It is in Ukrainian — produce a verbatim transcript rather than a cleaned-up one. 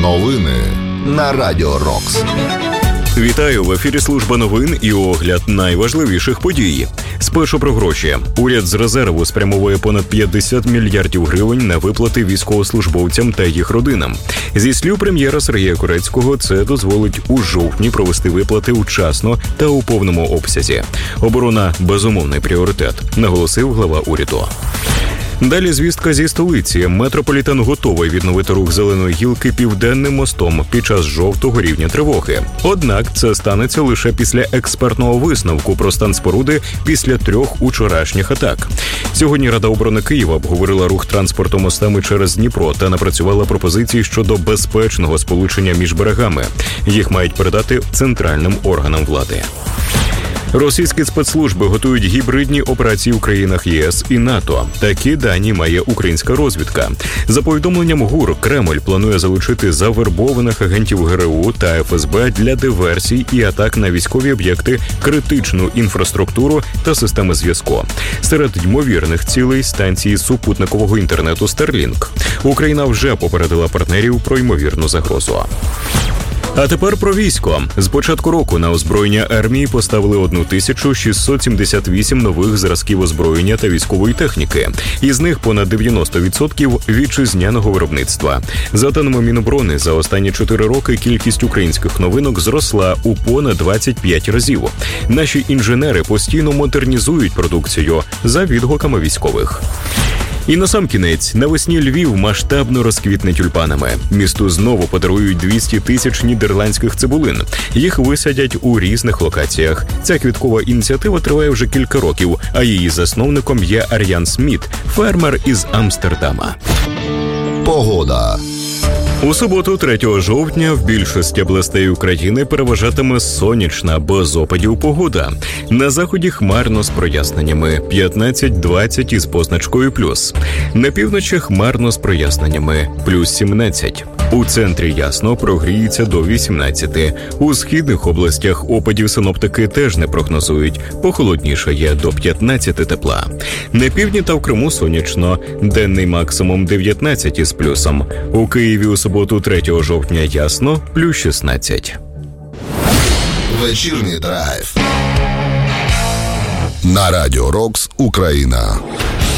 Новини на Радіо Рокс. Вітаю! В ефірі служба новин і огляд найважливіших подій. Спершу про гроші. Уряд з резерву спрямовує понад п'ятдесят мільярдів гривень на виплати військовослужбовцям та їх родинам. Зі слів прем'єра Сергія Корецького, це дозволить у жовтні провести виплати вчасно та у повному обсязі. Оборона – безумовний пріоритет, наголосив глава уряду. Далі звістка зі столиці. Метрополітен готовий відновити рух Зеленої гілки Південним мостом під час жовтого рівня тривоги. Однак це станеться лише після експертного висновку про стан споруди після трьох учорашніх атак. Сьогодні Рада оборони Києва обговорила рух транспорту мостами через Дніпро та напрацювала пропозиції щодо безпечного сполучення між берегами. Їх мають передати центральним органам влади. Російські спецслужби готують гібридні операції в країнах ЄС і НАТО. Такі дані має українська розвідка. За повідомленням ГУР, Кремль планує залучити завербованих агентів ГРУ та еф ес бе для диверсій і атак на військові об'єкти, критичну інфраструктуру та системи зв'язку. Серед ймовірних цілей – станції супутникового інтернету Starlink. Україна вже попередила партнерів про ймовірну загрозу. А тепер про військо. З початку року на озброєння армії поставили тисячу шістсот сімдесят вісім нових зразків озброєння та військової техніки. Із них понад дев'яносто відсотків вітчизняного виробництва. За даними Міноборони, за останні чотири роки кількість українських новинок зросла у понад двадцять п'ять разів. Наші інженери постійно модернізують продукцію за відгуками військових. І насамкінець, навесні Львів масштабно розквітне тюльпанами. Місту знову подарують двісті тисяч нідерландських цибулин. Їх висадять у різних локаціях. Ця квіткова ініціатива триває вже кілька років, а її засновником є Ар'ян Сміт, фермер із Амстердама. Погода. У суботу, третього жовтня, в більшості областей України переважатиме сонячна, без опадів погода. На заході хмарно з проясненнями – п'ятнадцять двадцять із позначкою плюс. На півночі хмарно з проясненнями – плюс сімнадцять. У центрі ясно, прогріється до вісімнадцяти. У східних областях опадів синоптики теж не прогнозують. Похолоднішає до п'ятнадцяти тепла. На півдні та в Криму сонячно. Денний максимум дев'ятнадцять із плюсом. У Києві у суботу, третього жовтня, ясно, плюс шістнадцять. Вечірній драйв. На Радіо Рокс, Україна.